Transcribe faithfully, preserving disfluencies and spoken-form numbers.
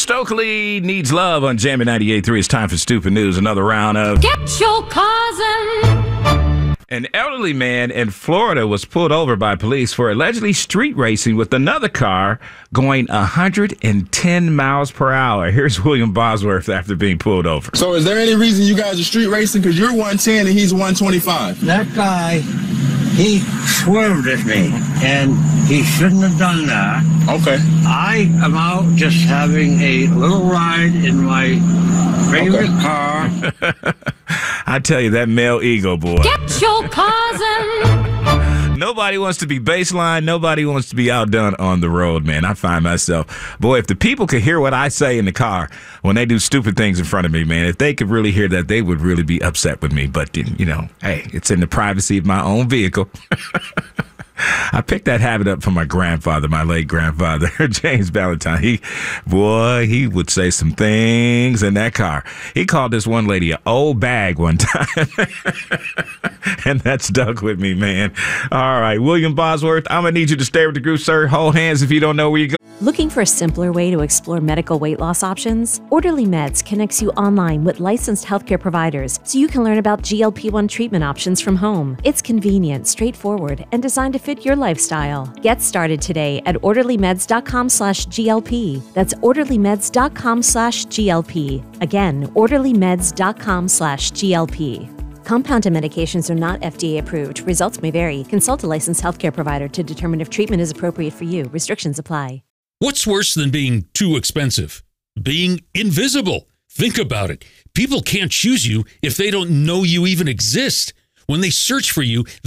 Stokely needs love on Jammin' ninety-eight point three. It's time for Stupid News. Another round of Get Your Cousin. An elderly man in Florida was pulled over by police for allegedly street racing with another car going one hundred ten miles per hour. Here's William Bosworth after being pulled over. So is there any reason you guys are street racing? Because you're one ten and he's one twenty-five. That guy, he swerved at me, and he shouldn't have done that. Okay. I am out just having a little ride in my favorite Okay. car. I tell you, that male ego, boy. Get Your Cousin. Nobody wants to be baseline. Nobody wants to be outdone on the road, man. I find myself, boy, if the people could hear what I say in the car when they do stupid things in front of me, man, if they could really hear that, they would really be upset with me. But, you know, hey, it's in the privacy of my own vehicle. I picked that habit up from my grandfather, my late grandfather, James Valentine. He, boy, he would say some things in that car. He called this one lady an old bag one time. And that stuck with me, man. All right, William Bosworth, I'm going to need you to stay with the group, sir. Hold hands if you don't know where you go. Looking for a simpler way to explore medical weight loss options? Orderly Meds connects you online with licensed healthcare providers so you can learn about G L P one treatment options from home. It's convenient, straightforward, and designed to fit your lifestyle. Get started today at orderlymeds.com slash GLP. That's orderlymeds.com slash GLP. Again, orderlymeds.com slash GLP. Compounded medications are not F D A approved. Results may vary. Consult a licensed healthcare provider to determine if treatment is appropriate for you. Restrictions apply. What's worse than being too expensive? Being invisible. Think about it. People can't choose you if they don't know you even exist. When they search for you,